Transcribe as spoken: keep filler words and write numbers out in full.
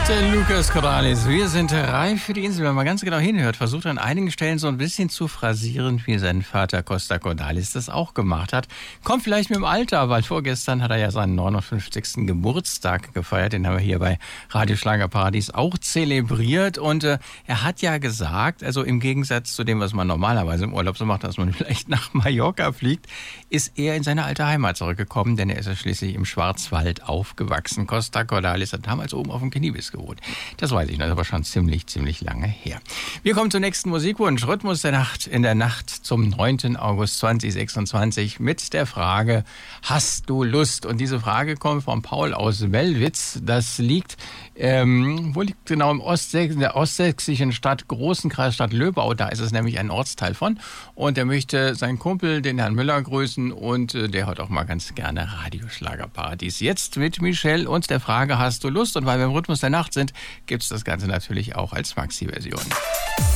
Der Lukas Cordalis. Wir sind reif für die Insel. Wenn man ganz genau hinhört, versucht er an einigen Stellen so ein bisschen zu phrasieren, wie sein Vater Costa Cordalis das auch gemacht hat. Kommt vielleicht mit dem Alter, weil vorgestern hat er ja seinen neunundfünfzigsten Geburtstag gefeiert. Den haben wir hier bei Radio Schlagerparadies auch zelebriert. Und äh, er hat ja gesagt, also im Gegensatz zu dem, was man normalerweise im Urlaub so macht, dass man vielleicht nach Mallorca fliegt, ist er in seine alte Heimat zurückgekommen, denn er ist ja schließlich im Schwarzwald aufgewachsen. Costa Cordalis hat damals oben auf dem Kniebis gewohnt. Das weiß ich noch, das ist aber schon ziemlich, ziemlich lange her. Wir kommen zum nächsten Musikwunsch. Rhythmus der Nacht in der Nacht zum neunten August zweitausendsechsundzwanzig mit der Frage, hast du Lust? Und diese Frage kommt von Paul aus Mellwitz. Das liegt, ähm, wo liegt genau im Ostsächs- in der ostsächsischen Stadt Großenkreis, Stadt Löbau. Da ist es nämlich ein Ortsteil von. Und er möchte seinen Kumpel, den Herrn Müller, grüßen. Und äh, der hört auch mal ganz gerne Radio Schlagerparadies. Jetzt mit Michelle und der Frage, hast du Lust? Und weil wir im Rhythmus der Nacht sind, gibt es das Ganze natürlich auch als Maxi-Version.